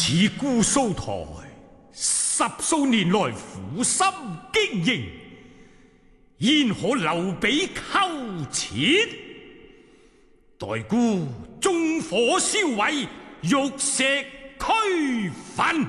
此姑蘇台10數年來苦心經營，焉可留彼寇竊？待姑縱火燒毀，玉石俱焚。